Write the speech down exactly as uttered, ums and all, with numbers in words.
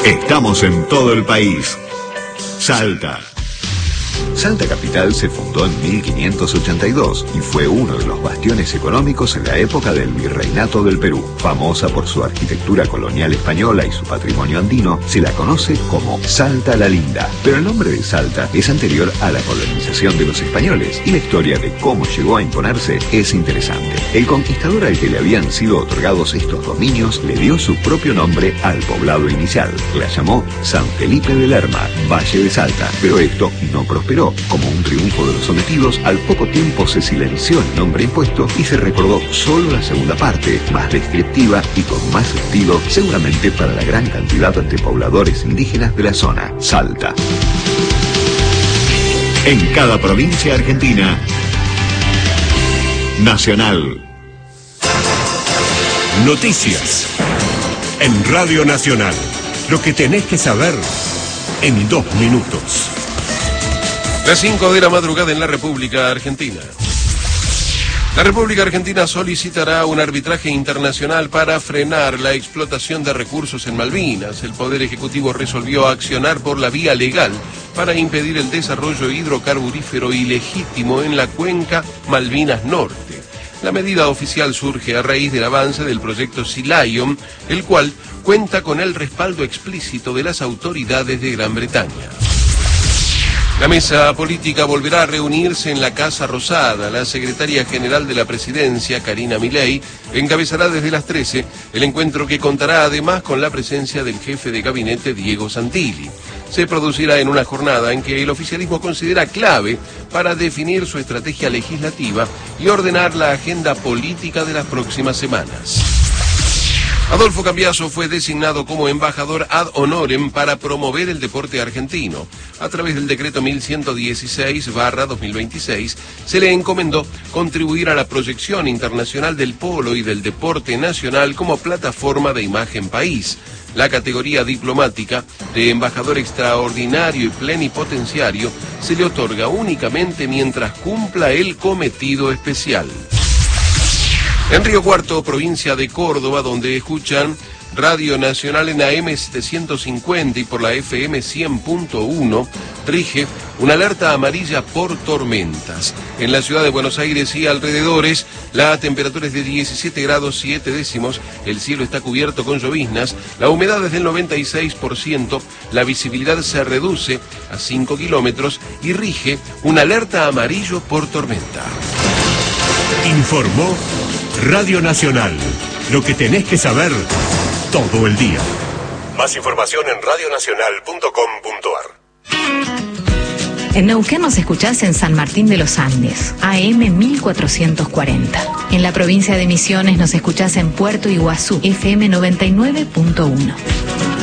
Estamos en todo el país. Salta. Salta Capital se fundó en mil quinientos ochenta y dos y fue uno de los bastiones económicos en la época del Virreinato del Perú. Famosa por su arquitectura colonial española y su patrimonio andino, se la conoce como Salta la Linda. Pero el nombre de Salta es anterior a la colonización de los españoles y la historia de cómo llegó a imponerse es interesante. El conquistador al que le habían sido otorgados estos dominios le dio su propio nombre al poblado inicial. La llamó San Felipe de Lerma, Valle de Salta, pero esto no prosperó. Como un triunfo de los sometidos, al poco tiempo se silenció el nombre impuesto y se recordó solo la segunda parte, más descriptiva y con más estilo, seguramente para la gran cantidad de pobladores indígenas de la zona, Salta. En cada provincia argentina, Nacional. Noticias. En Radio Nacional. Lo que tenés que saber en dos minutos. Las cinco de la madrugada en la República Argentina. La República Argentina solicitará un arbitraje internacional para frenar la explotación de recursos en Malvinas. El Poder Ejecutivo resolvió accionar por la vía legal para impedir el desarrollo hidrocarburífero ilegítimo en la cuenca Malvinas Norte. La medida oficial surge a raíz del avance del proyecto Sea Lion, el cual cuenta con el respaldo explícito de las autoridades de Gran Bretaña. La mesa política volverá a reunirse en la Casa Rosada. La secretaria general de la presidencia, Karina Milei, encabezará desde las trece el encuentro que contará además con la presencia del jefe de gabinete, Diego Santilli. Se producirá en una jornada en que el oficialismo considera clave para definir su estrategia legislativa y ordenar la agenda política de las próximas semanas. Adolfo Cambiaso fue designado como embajador ad honorem para promover el deporte argentino. A través del decreto mil ciento dieciséis barra dos mil veintiséis se le encomendó contribuir a la proyección internacional del polo y del deporte nacional como plataforma de imagen país. La categoría diplomática de embajador extraordinario y plenipotenciario se le otorga únicamente mientras cumpla el cometido especial. En Río Cuarto, provincia de Córdoba, donde escuchan Radio Nacional en A M setecientos cincuenta y por la F M cien punto uno, rige una alerta amarilla por tormentas. En la ciudad de Buenos Aires y alrededores, la temperatura es de diecisiete grados siete décimos, el cielo está cubierto con lloviznas, la humedad es del noventa y seis por ciento, la visibilidad se reduce a cinco kilómetros y rige una alerta amarillo por tormenta. Informó Radio Nacional. Lo que tenés que saber todo el día. Más información en radio nacional punto com punto ar. En Neuquén nos escuchás en San Martín de los Andes, A M mil cuatrocientos cuarenta. En la provincia de Misiones nos escuchás en Puerto Iguazú, F M noventa y nueve punto uno.